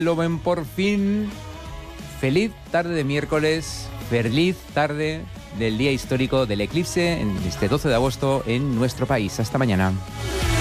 Lo ven por fin. Feliz tarde de miércoles, feliz tarde del día histórico del eclipse en este 12 de agosto en nuestro país. Hasta mañana.